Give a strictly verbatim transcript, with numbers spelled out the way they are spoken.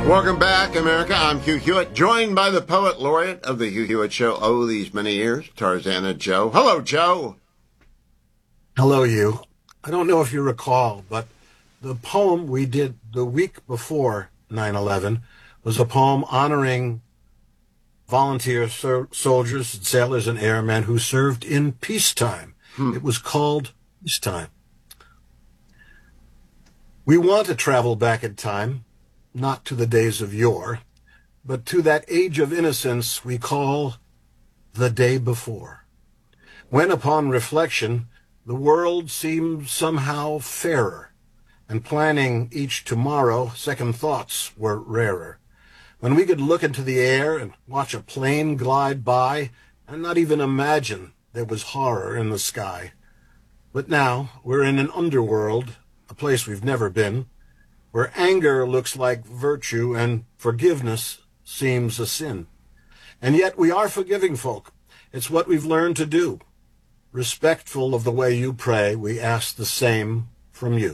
Welcome back, America. I'm Hugh Hewitt, joined by the poet laureate of the Hugh Hewitt Show, oh, these many years, Tarzana Joe. Hello, Joe. Hello, Hugh. I don't know if you recall, but the poem we did the week before nine eleven was a poem honoring volunteer so- soldiers, and sailors, and airmen who served in peacetime. Hmm. It was called Peacetime. We want to travel back in time, not to the days of yore, but to that age of innocence we call the day before, when upon reflection the world seemed somehow fairer, and planning each tomorrow second thoughts were rarer, when we could look into the air and watch a plane glide by and not even imagine there was horror in the sky. But now we're in an underworld, a place we've never been, where anger looks like virtue and forgiveness seems a sin. And yet we are forgiving folk. It's what we've learned to do. Respectful of the way you pray, we ask the same from you.